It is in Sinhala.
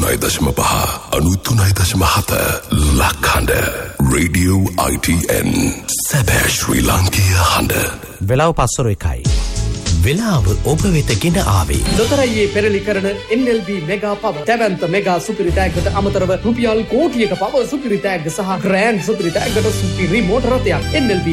99.5 93.7 ලක්හඬ Radio ITN සැබෑ ශ්‍රී ලාංකීය හඬ. වෙලාව 5:01. වෙලාව ඔබ වෙත ගෙන ආවේ ලොතරැයියේ පෙරලි කරන NLB මෙගා පව දැවැන්ත මෙගා සුපිරි තෑග්ගට අමතරව රුපියල් කෝටියක පව සුපිරි තෑග්ග සහ ග්‍රෑන්ඩ් සුපිරි තෑග්ගට සුපිරි මෝටර රථයක් NLB